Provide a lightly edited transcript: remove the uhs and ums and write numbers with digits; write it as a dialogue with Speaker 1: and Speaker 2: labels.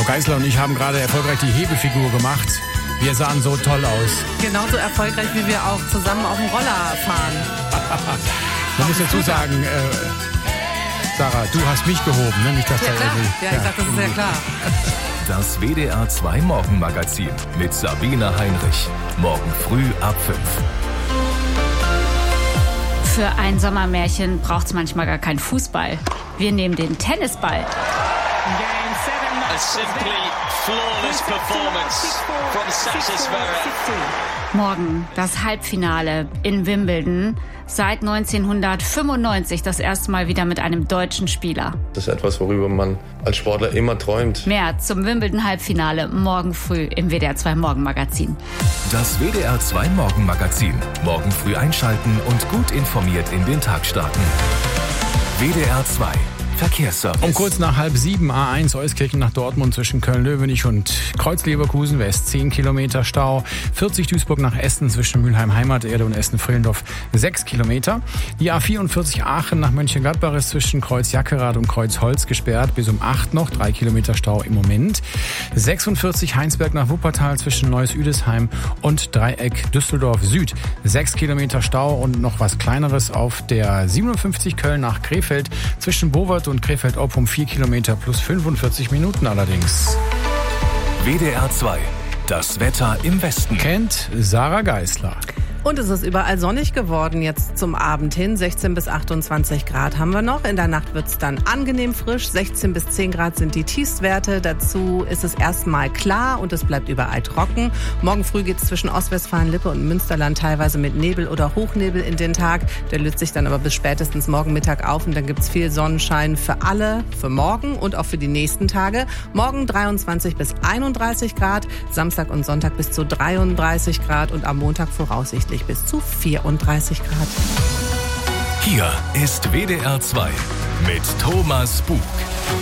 Speaker 1: Frau Geisler und ich haben gerade erfolgreich die Hebefigur gemacht. Wir sahen so toll aus.
Speaker 2: Genauso erfolgreich, wie wir auch zusammen auf dem Roller fahren.
Speaker 1: Man muss dazu sagen, Sarah, du hast mich gehoben, ne? Nicht, dass
Speaker 2: Ja,
Speaker 1: da
Speaker 2: klar.
Speaker 1: irgendwie,
Speaker 2: Ja, ich dachte, das ist ja klar.
Speaker 3: Das WDR 2 Morgenmagazin mit Sabine Heinrich. Morgen früh ab 5.
Speaker 4: Für ein Sommermärchen braucht's manchmal gar keinen Fußball. Wir nehmen den Tennisball.
Speaker 5: A simply flawless performance from Sasha Zverev.
Speaker 4: Morgen das Halbfinale in Wimbledon. Seit 1995 das erste Mal wieder mit einem deutschen Spieler.
Speaker 6: Das ist etwas, worüber man als Sportler immer träumt.
Speaker 4: Mehr zum Wimbledon-Halbfinale morgen früh im WDR 2 Morgenmagazin.
Speaker 3: Das WDR 2 Morgenmagazin. Morgen früh einschalten und gut informiert in den Tag starten. WDR 2 Verkehrsservice.
Speaker 1: Um kurz nach 6:30 A1 Euskirchen nach Dortmund zwischen Köln-Löwenich und Kreuz-Leverkusen West 10 Kilometer Stau. 40 Duisburg nach Essen zwischen Mülheim Heimaterde und Essen-Frillendorf 6 Kilometer. Die A44 Aachen nach Mönchengladbach ist zwischen Kreuz Jackerath und Kreuz Holz gesperrt. Bis um 8 noch 3 Kilometer Stau im Moment. 46 Heinsberg nach Wuppertal zwischen Neuss-Üdesheim und Dreieck Düsseldorf Süd. 6 Kilometer Stau und noch was Kleineres auf der 57 Köln nach Krefeld zwischen Bowert und Krefeld-Oppum 4 Kilometer plus 45 Minuten allerdings.
Speaker 3: WDR 2. Das Wetter im Westen.
Speaker 1: Kennt Sarah Geisler.
Speaker 2: Und es ist überall sonnig geworden jetzt zum Abend hin. 16 bis 28 Grad haben wir noch. In der Nacht wird es dann angenehm frisch. 16 bis 10 Grad sind die Tiefstwerte. Dazu ist es erstmal klar und es bleibt überall trocken. Morgen früh geht es zwischen Ostwestfalen-Lippe und Münsterland teilweise mit Nebel oder Hochnebel in den Tag. Der löst sich dann aber bis spätestens morgen Mittag auf und dann gibt es viel Sonnenschein für alle, für morgen und auch für die nächsten Tage. Morgen 23 bis 31 Grad, Samstag und Sonntag bis zu 33 Grad und am Montag voraussichtlich bis zu 34 Grad.
Speaker 3: Hier ist WDR 2 mit Thomas Bug.